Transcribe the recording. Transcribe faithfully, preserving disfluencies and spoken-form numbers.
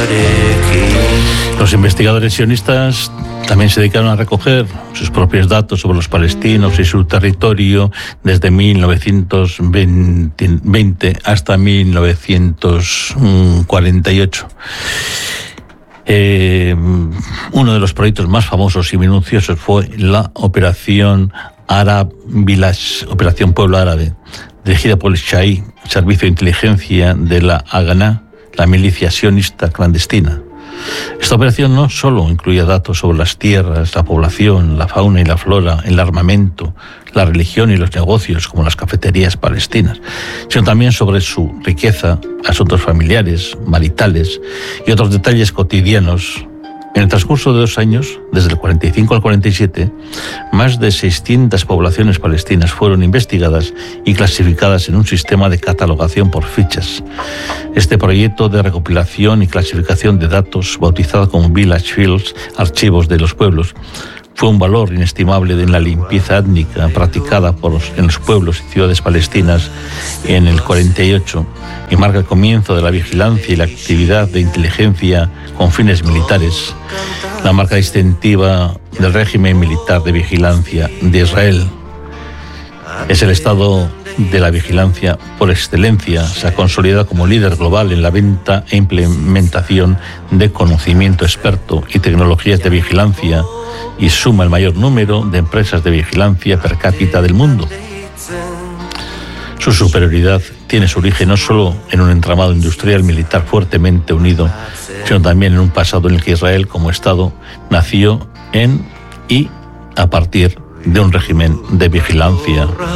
Los investigadores sionistas también se dedicaron a recoger sus propios datos sobre los palestinos y su territorio desde mil novecientos veinte hasta mil novecientos cuarenta y ocho. Eh, uno de los proyectos más famosos y minuciosos fue la Operación Arab Village, Operación Pueblo Árabe, dirigida por el Shahi, Servicio de Inteligencia de la Haganah, la milicia sionista clandestina. Esta operación no solo incluía datos sobre las tierras, la población, la fauna y la flora, el armamento, la religión y los negocios, como las cafeterías palestinas, sino también sobre su riqueza, asuntos familiares, maritales y otros detalles cotidianos. En el transcurso de dos años, desde el cuarenta y cinco al cuarenta y siete, más de seiscientas poblaciones palestinas fueron investigadas y clasificadas en un sistema de catalogación por fichas. Este proyecto de recopilación y clasificación de datos, bautizado como Village Fields, Archivos de los Pueblos, fue un valor inestimable en la limpieza étnica practicada por los, en los pueblos y ciudades palestinas en el cuarenta y ocho y marca el comienzo de la vigilancia y la actividad de inteligencia con fines militares, la marca distintiva del régimen militar de vigilancia de Israel. Es el estado de la vigilancia por excelencia. Se ha consolidado como líder global en la venta e implementación de conocimiento experto y tecnologías de vigilancia, y suma el mayor número de empresas de vigilancia per cápita del mundo. Su superioridad tiene su origen no solo en un entramado industrial militar fuertemente unido, sino también en un pasado en el que Israel como Estado nació en y a partir de un régimen de vigilancia